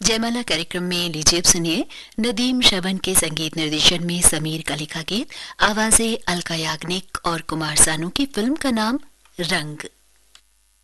जयमाला कार्यक्रम में लीजिए अब सुनिए नदीम श्रवण के संगीत निर्देशन में समीर का लिखा गीत, आवाजें अलका याग्निक और कुमार सानू की। फिल्म का नाम रंग।